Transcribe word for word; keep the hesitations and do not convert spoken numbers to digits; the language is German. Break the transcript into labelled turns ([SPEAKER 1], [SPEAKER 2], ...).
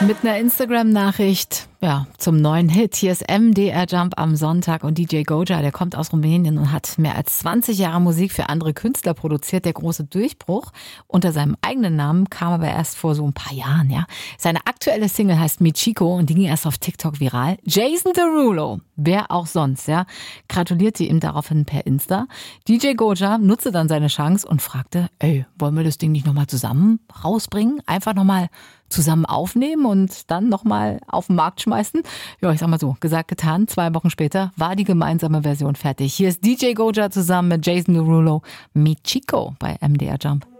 [SPEAKER 1] Mit einer Instagram-Nachricht, ja, zum neuen Hit. Hier ist M D R Jump am Sonntag und D J Goja, der kommt aus Rumänien und hat mehr als zwanzig Jahre Musik für andere Künstler produziert. Der große Durchbruch unter seinem eigenen Namen kam aber erst vor so ein paar Jahren, ja. Seine aktuelle Single heißt Mi Chico und die ging erst auf TikTok viral. Jason Derulo, wer auch sonst, ja, gratulierte ihm daraufhin per Insta. D J Goja nutzte dann seine Chance und fragte, ey, wollen wir das Ding nicht nochmal zusammen rausbringen? Einfach nochmal zusammen aufnehmen und dann nochmal auf den Markt schmeißen. Ja, ich sag mal so, gesagt, getan. Zwei Wochen später war die gemeinsame Version fertig. Hier ist D J Goja zusammen mit Jason Derulo, Mi Chico bei M D R Jump.